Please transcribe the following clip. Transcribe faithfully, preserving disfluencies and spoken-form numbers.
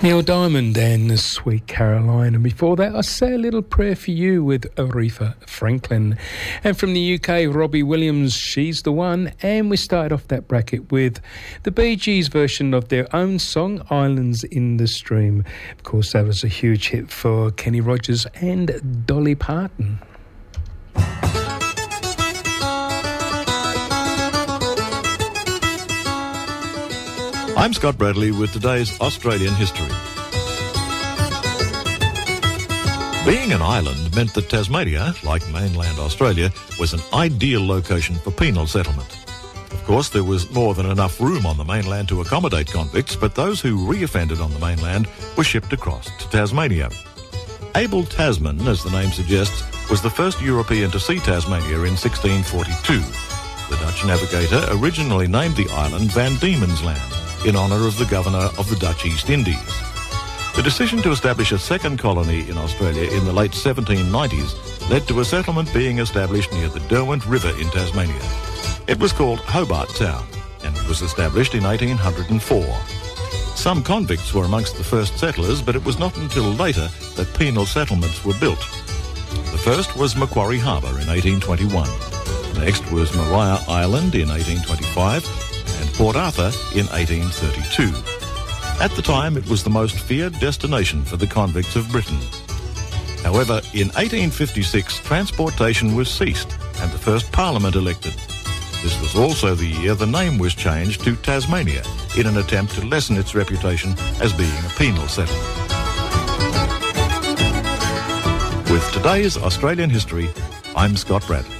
Neil Diamond and the Sweet Caroline, and before that I Say a Little Prayer for You with Aretha Franklin, and from the U K Robbie Williams, She's the One. And we started off that bracket with the Bee Gees version of their own song Islands in the Stream. Of course that was a huge hit for Kenny Rogers and Dolly Parton. I'm Scott Bradley with today's Australian history. Being an island meant that Tasmania, like mainland Australia, was an ideal location for penal settlement. Of course, there was more than enough room on the mainland to accommodate convicts, but those who re-offended on the mainland were shipped across to Tasmania. Abel Tasman, as the name suggests, was the first European to see Tasmania in sixteen forty-two. The Dutch navigator originally named the island Van Diemen's Land, in honour of the governor of the Dutch East Indies. The decision to establish a second colony in Australia in the late seventeen nineties led to a settlement being established near the Derwent River in Tasmania. It was called Hobart Town and was established in eighteen oh four. Some convicts were amongst the first settlers, but it was not until later that penal settlements were built. The first was Macquarie Harbour in eighteen twenty-one. Next was Maria Island in eighteen twenty-five, and Port Arthur in eighteen thirty-two. At the time, it was the most feared destination for the convicts of Britain. However, in eighteen fifty-six, transportation was ceased and the first Parliament elected. This was also the year the name was changed to Tasmania in an attempt to lessen its reputation as being a penal settlement. With today's Australian history, I'm Scott Bradley.